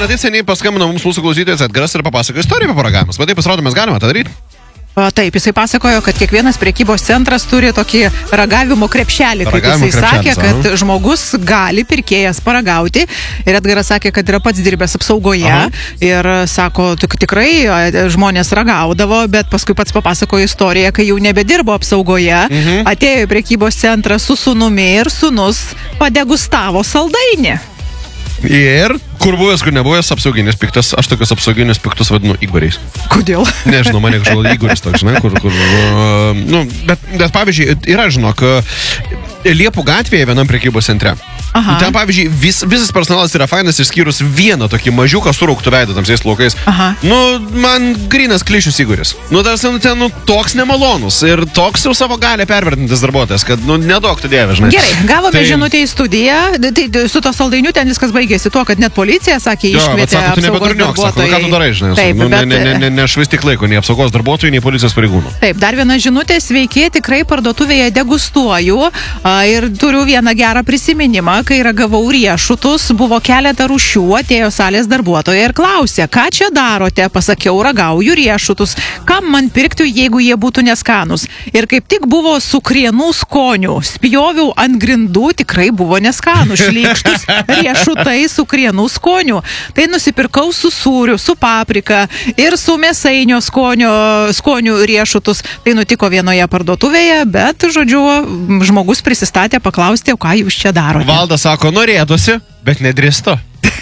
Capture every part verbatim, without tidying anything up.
netaip seniai paskambino mums mūsų klausytojas Edgaras ir papasakojo istoriją apie paragavimus. Bet taip pasirodo, mes galime tą daryti. O, taip, jisai pasakojo, kad kiekvienas prekybos centras turi tokį ragavimo krepšelį, kaip Ragavimo jisai sakė, krepšelis, kad aha. žmogus gali, pirkėjas, paragauti. Ir Edgaras sakė, kad yra pats dirbęs apsaugoje. Aha. Ir sako, tik, tikrai žmonės ragaudavo, bet paskui pats papasakojo istoriją, kai jau nebedirbo apsaugoje. Mhm. Atėjo į prekybos centrą su sūnumi ir sūnus padegustavo saldainį. Ir kur buvęs, kur nebuvęs apsauginis piktas, aš tokius apsauginius piktus vadinu Igoriais. Kodėl? Nežinau, mane kažkodėl Igoris toks, žinai, kur, kur, uh, nu, bet, bet pavyzdžiui, yra, žinok, Liepų gatvėje vienam prekybos centre. Aha. Ten, pavyzdžiui, vis, visas personalas yra fainas, išskyrus vieną tokį mažiuką surauktų veidą tamsiais plaukais. Aha. Nu, man grinas klišius Igoris. Nu, tas, nu, ten, nu, toks nemalonus ir toks jau savo galę pervertintis darbuotojas, kad, nu, nedaug tu dieve, žinai. Gerai, gavome Tai- žinutę į studiją, tai su to saldainiu ten viskas baigėsi tuo, kad net policija, sakė, Jo, bet iškvietė sako, tu apsaugos nebedurniok, sako, ką tu darai, žinai. Taip, nu, bet, ne, ne, ne, ne švaistyk laiko, nei apsaugos darbuotojų, nei policijos pareigūnų. Taip, dar viena žinutė, sveiki, tikrai parduotuvėje degustuoju a, ir turiu vieną gerą prisiminimą, kai ragavau riešutus, buvo keletą rūšių, atėjo salės darbuotoja ir klausė, ką čia darote, pasakiau, ragauju riešutus, kam man pirkti, jeigu jie būtų neskanus. Ir kaip tik buvo su krienų skoniu, spjoviau ant grindų, tikrai buvo neskanus, šlykštus riešutai su krienų skoniu. Tai nusipirkau su sūriu, su paprika ir su mėsainio skonio, skonių riešutus. Tai nutiko vienoje parduotuvėje, bet, žodžiu, žmogus prisistatė paklausti, o ką jūs čia darote. Valdas sako, norėtųsi, bet nedrįstu.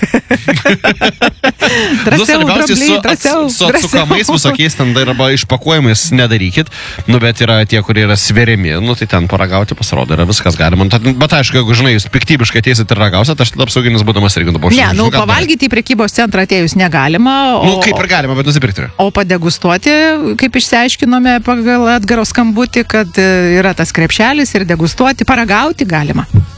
Drąsiau, drambliai, drąsiau, su atsukamais visokiais ten arba išpakuojimais nedarykit, nu bet yra tie, kurie yra sveriami, nu tai ten paragauti pasirodo, yra viskas galima. Bet aišku, jeigu žinai, jūs piktybiškai ateisit ir ragausit, aš tada apsauginis būdamas irgi nubausčiau. Ne, nu pavalgyti į prekybos centrą atėjus negalima, o, Nu kaip ir galima, bet nusipirkti. o padegustuoti, kaip išsiaiškinome pagal Edgaro skambutį, kad e, yra tas krepšelis ir degustuoti, paragauti galima.